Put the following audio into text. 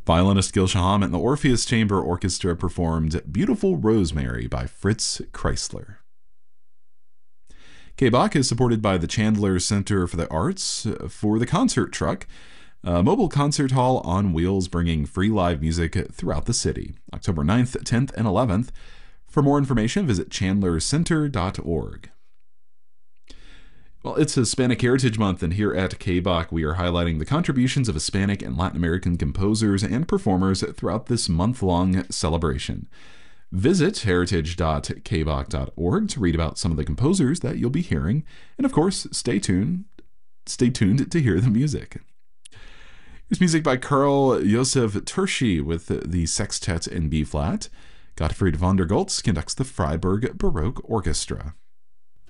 Violinist Gil Shaham and the Orpheus Chamber Orchestra performed Beautiful Rosemary by Fritz Kreisler. K-Bach is supported by the Chandler Center for the Arts for the Concert Truck, a mobile concert hall on wheels bringing free live music throughout the city, October 9th, 10th, and 11th. For more information, visit chandlercenter.org. Well, it's Hispanic Heritage Month, and here at K-Bach, we are highlighting the contributions of Hispanic and Latin American composers and performers throughout this month-long celebration. Visit heritage.kbach.org to read about some of the composers that you'll be hearing, and of course, stay tuned to hear the music. Here's music by Carl Josef Tirschy with the Sextet in B-flat. Gottfried von der Goltz conducts the Freiburg Baroque Orchestra.